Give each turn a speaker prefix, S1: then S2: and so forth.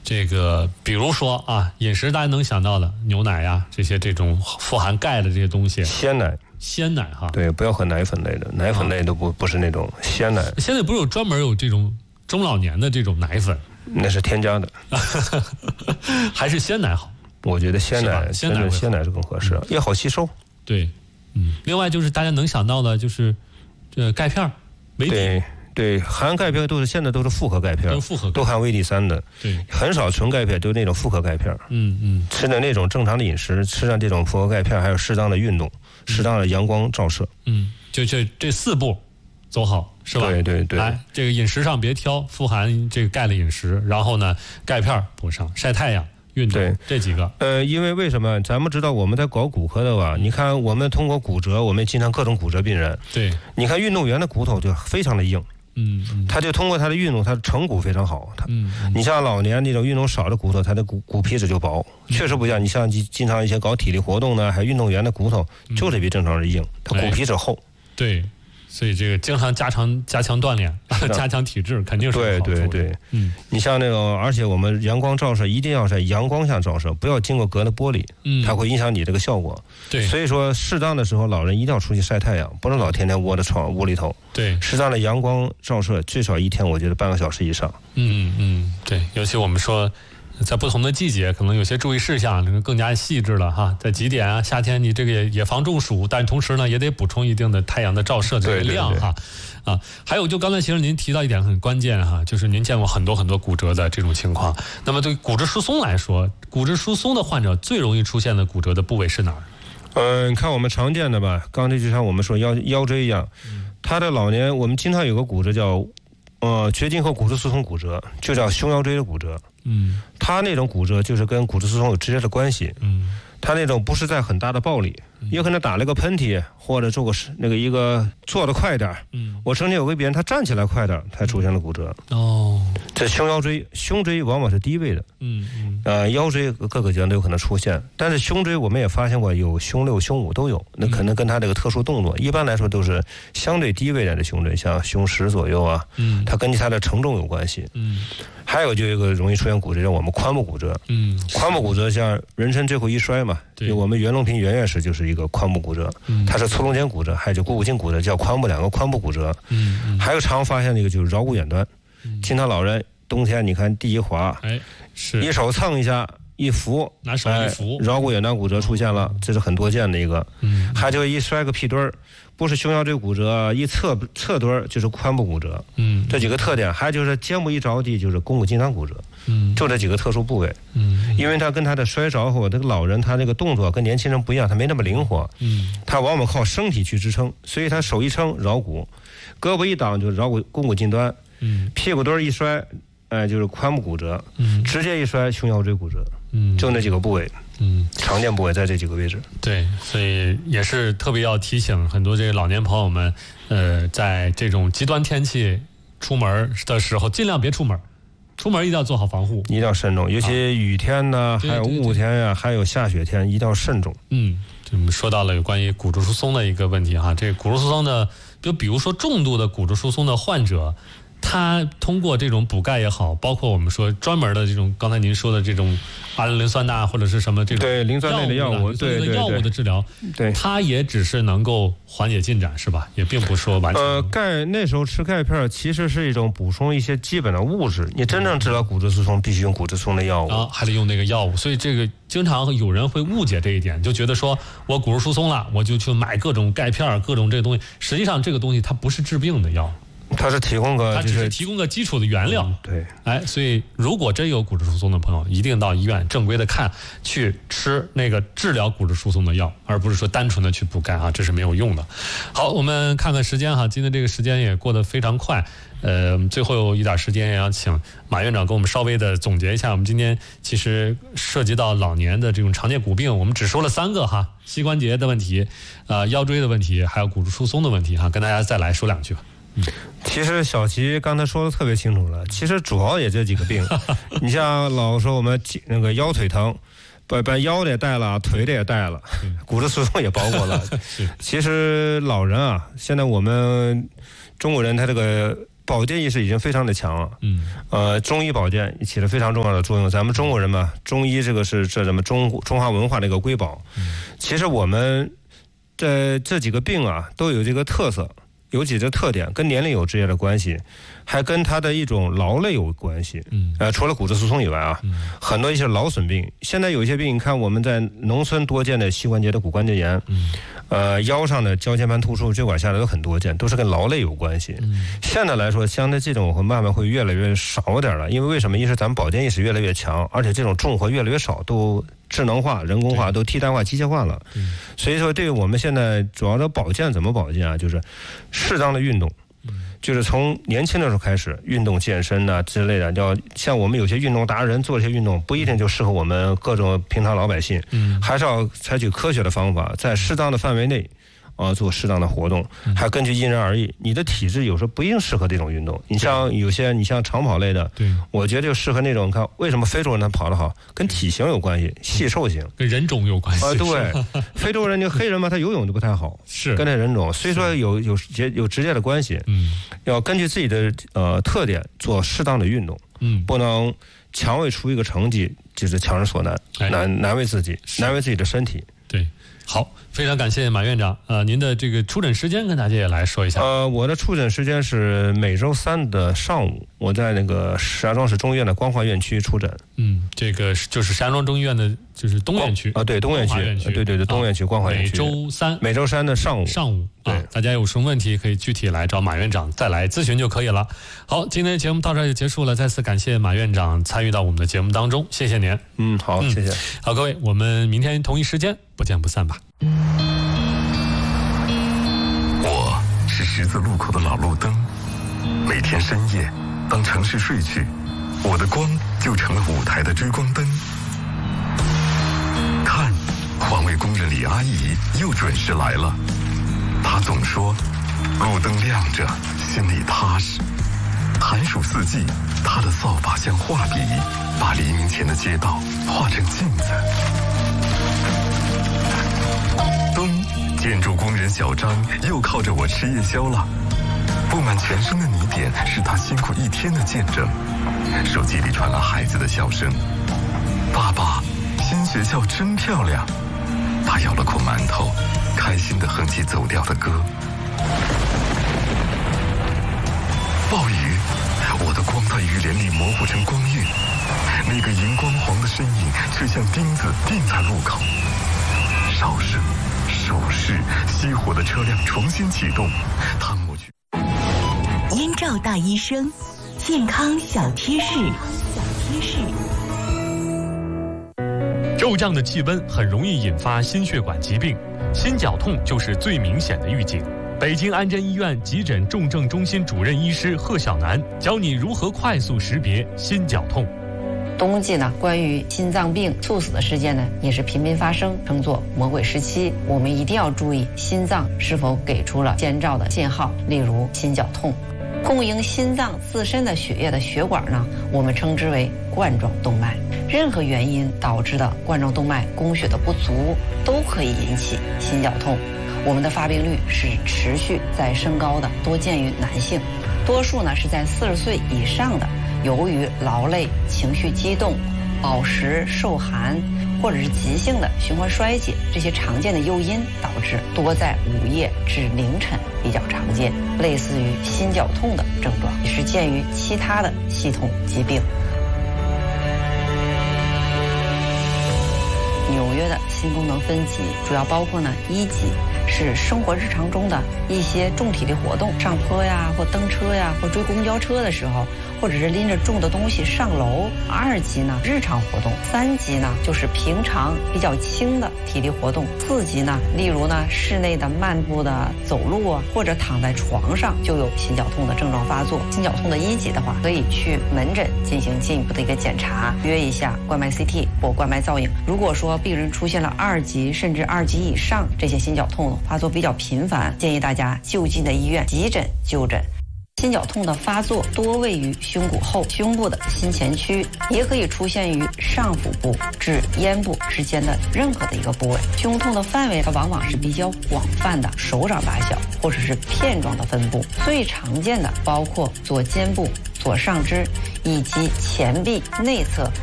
S1: 这个比如说啊，饮食大家能想到的牛奶呀，这种富含钙的这些东西，
S2: 鲜奶
S1: 哈，
S2: 对，不要喝奶粉类的，奶粉类都不是那种鲜奶。
S1: 现在不是专门有这种中老年的这种奶粉？
S2: 那是添加的，
S1: 还是鲜奶好？
S2: 我觉得鲜奶是更合适，也好吸收。
S1: 对，另外就是大家能想到的，就是钙片、维 D。
S2: 对，含钙片现在都是复合钙片，都含维 D3的。对，很少纯钙片，都是那种复合钙片。吃的那种正常的饮食，吃上这种复合钙片，还有适当的运动，适当的阳光照射。
S1: 就这4步走好。是吧？
S2: 对，
S1: 来，这个饮食上别挑，富含这个钙的饮食，然后呢，钙片补上，晒太阳、运动，这几个。
S2: 因为什么？咱们知道我们在搞骨科的吧？你看，我们通过骨折，我们经常各种骨折病人。
S1: 对，
S2: 你看运动员的骨头就非常的硬。他就通过他的运动，他的成骨非常好。你像老年那种运动少的骨头，他的骨皮质就薄，确实不一样。你像经常一些搞体力活动呢，还运动员的骨头就是比正常人硬，他骨皮质厚。
S1: 对。所以这个经常加强锻炼，加强体质，肯定是有好处的。
S2: 对，你像那种，而且我们阳光照射一定要在阳光下照射，不要经过隔的玻璃，它会影响你这个效果。
S1: 对，
S2: 所以说适当的时候，老人一定要出去晒太阳，不能老天天窝在屋里头。对，适当的阳光照射，最少一天我觉得半个小时以上。
S1: 对，尤其我们说。在不同的季节，可能有些注意事项更加细致了哈。在几点啊？夏天你这个也防中暑，但同时呢，也得补充一定的太阳的照射的量哈。还有就刚才其实您提到一点很关键哈，就是您见过很多骨折的这种情况。那么对骨质疏松来说，骨质疏松的患者最容易出现的骨折的部位是哪儿？
S2: 看我们常见的吧，刚才就像我们说腰椎一样，他的老年我们经常有个骨折叫绝经后骨质疏松骨折，就叫胸腰椎的骨折。他那种骨折就是跟骨质疏松有直接的关系。他那种不是在很大的暴力，有可能打了个喷嚏，或者做个一个做得快点。我曾经有个病人，他站起来快点，才出现了骨折。这胸椎往往是低位的。腰椎各个阶段都有可能出现，但是胸椎我们也发现过有胸6、胸5都有，那可能跟他这个特殊动作，一般来说都是相对低位的胸椎，像胸10左右啊。它根据它的承重有关系。还有就一个容易出现骨折，叫我们髋部骨折。髋部骨折像人生最后一摔嘛，我们袁隆平袁院士就是一个髋部骨折，它是粗隆间骨折，还有就股骨颈骨折，叫髋部2个髋部骨折。还有常发现的一个就是桡骨远端，经常老人冬天你看地一滑，一手蹭一下。一扶，
S1: 拿手一扶，
S2: 桡骨远端骨折出现了，这是很多见的一个。还就一摔个屁墩儿，不是胸腰椎骨折，一侧墩儿就是髋部骨折。这几个特点，还就是肩部一着地就是肱骨经常骨折。就这几个特殊部位。因为他跟他的摔着后，这个老人他这个动作跟年轻人不一样，他没那么灵活。他往往靠身体去支撑，所以他手一撑桡骨，胳膊一挡就是桡骨近端，屁股墩儿一摔。就是髋部骨折，直接一摔胸腰椎骨折，就那几个部位，常见部位在这几个位置。
S1: 对，所以也是特别要提醒很多这个老年朋友们，在这种极端天气出门的时候，尽量别出门，出门一定要做好防护，
S2: 一定要慎重，尤其雨天呢，还有雾天呀，还有下雪天，一定要慎重。
S1: 我们说到了有关于骨质疏松的一个问题哈，这个骨质疏松的，比如说重度的骨质疏松的患者。他通过这种补钙也好，包括我们说专门的这种刚才您说的这种阿伦磷酸钠或者是什么这种
S2: 对磷酸类的药物，
S1: 药物的治疗，对，它也只是能够缓解进展是吧？也并不说完全。
S2: 钙那时候吃钙片其实是一种补充一些基本的物质，你真正治疗骨质疏松必须用骨质疏松的药物
S1: 还得用那个药物，所以这个经常有人会误解这一点，就觉得说我骨质疏松了，我就去买各种钙片，各种这个东西，实际上这个东西它不是治病的药。
S2: 它是提供个，
S1: 它只是提供个基础的原料。
S2: 对，
S1: 所以如果真有骨质疏松的朋友，一定到医院正规的去吃那个治疗骨质疏松的药，而不是说单纯的去补钙这是没有用的。好，我们看看时间今天这个时间也过得非常快。最后有一点时间，也要请马院长给我们稍微的总结一下。我们今天其实涉及到老年的这种常见骨病，我们只说了3个膝关节的问题，腰椎的问题，还有骨质疏松的问题跟大家再来说2句吧。
S2: 其实小齐刚才说的特别清楚了，其实主要也这几个病。你像老说我们那个腰腿疼，把腰的也带了，腿的也带了，骨质疏松也包括了。其实老人现在我们中国人他这个保健意识已经非常的强了。中医保健起了非常重要的作用。咱们中国人嘛，中医这个是咱们中华文化的一个瑰宝。其实我们这几个病啊，都有这个特色，有几个特点，跟年龄有直接的关系，还跟它的一种劳累有关系。除了骨质疏松以外啊，很多一些劳损病，现在有一些病，你看我们在农村多见的膝关节的骨关节炎，腰上的腰间盘突出、椎管下的都很多见，都是跟劳累有关系。现在来说，相对这种会慢慢会越来越少点了，因为为什么？一是咱们保健意识越来越强，而且这种重活越来越少，都智能化、人工化，都替代化、机械化了。所以说，对于我们现在主要的保健怎么保健啊？就是适当的运动。就是从年轻的时候开始运动健身啊之类的，要像我们有些运动达人做这些运动，不一定就适合我们各种平常老百姓，还是要采取科学的方法，在适当的范围内做适当的活动，还根据因人而异。你的体质有时候不一定适合这种运动。你像有些，你像长跑类的，我觉得就适合那种。看为什么非洲人他跑得好，跟体型有关系，细瘦型，
S1: 跟人种有关系。
S2: 对，非洲人，那黑人嘛，他游泳就不太好，
S1: 是
S2: 跟这人种，所以说有直接的关系。要根据自己的特点做适当的运动，不能强为出一个成绩，就是强人所难，难为自己，难为自己的身体。
S1: 对。好，非常感谢马院长。您的这个出诊时间跟大家也来说一下。
S2: 我的出诊时间是每周3的上午，我在那个石家庄市中医院的光华院区出诊。这个就是石家庄中医院的，就是东院区对，东院区，对，东院区光华院区。每周三的上午。对，
S1: 大家有什么问题可以具体来找马院长再来咨询就可以了。好，今天的节目到这儿就结束了，再次感谢马院长参与到我们的节目当中，谢谢您。
S2: 好，谢谢。
S1: 好，各位，我们明天同一时间不见不散吧。
S3: 我是十字路口的老路灯，每天深夜，当城市睡去，我的光就成了舞台的追光灯。看，环卫工人李阿姨又准时来了。她总说，路灯亮着，心里踏实。寒暑四季，她的扫把像画笔，把黎明前的街道画成镜子。建筑工人小张又靠着我吃夜宵了，布满全身的泥点是他辛苦一天的见证。手机里传来孩子的笑声：“爸爸，新学校真漂亮。”他咬了口馒头，开心地哼起走调的歌。暴雨，我的光在雨帘里模糊成光晕，那个荧光黄的身影却像钉子钉在路口。哨声。手势熄火的车辆重新启动，他抹去。
S4: 燕赵大医生，健康小贴士。
S1: 骤降的气温很容易引发心血管疾病，心绞痛就是最明显的预警。北京安贞医院急诊重症中心主任医师贺小楠教你如何快速识别心绞痛。
S5: 冬季呢，关于心脏病猝死的事件呢，也是频频发生，称作魔鬼时期。我们一定要注意心脏是否给出了先兆的信号，例如心绞痛。供应心脏自身的血液的血管呢，我们称之为冠状动脉。任何原因导致的冠状动脉供血的不足，都可以引起心绞痛。我们的发病率是持续在升高的，多见于男性，多数呢是在40岁以上的。由于劳累、情绪激动、饱食受寒，或者是急性的循环衰竭这些常见的诱因，导致多在午夜至凌晨比较常见，类似于心绞痛的症状，也是见于其他的系统疾病。纽约的心功能分级主要包括呢，1级是生活日常中的一些重体力活动，上坡呀，或蹬车呀，或追公交车的时候，或者是拎着重的东西上楼。2级呢，日常活动。3级呢，就是平常比较轻的体力活动。4级呢，例如呢，室内的漫步的走路啊，或者躺在床上就有心绞痛的症状发作。心绞痛的1级的话，可以去门诊进行进一步的一个检查，约一下冠脉 CT 或冠脉造影。如果说病人出现了2级甚至2级以上这些心绞痛发作比较频繁，建议大家就近的医院急诊就诊。 心绞痛的发作多位于胸骨后胸部的心前区，也可以出现于上腹部至咽部之间的任何的一个部位。胸痛的范围往往是比较广泛的，手掌大小或者是片状的分布。最常见的包括左肩部、左上肢以及前臂内侧